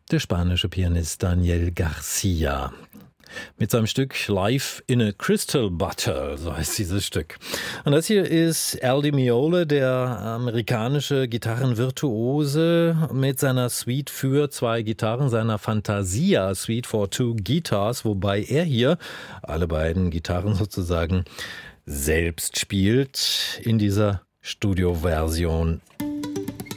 Der spanische Pianist Daniel Garcia mit seinem Stück Life in a Crystal Bottle, so heißt dieses Stück. Und das hier ist Al Di Meola, der amerikanische Gitarrenvirtuose mit seiner Suite für 2 Gitarren, seiner Fantasia Suite for 2 Guitars, wobei er hier alle beiden Gitarren sozusagen selbst spielt in dieser Studioversion.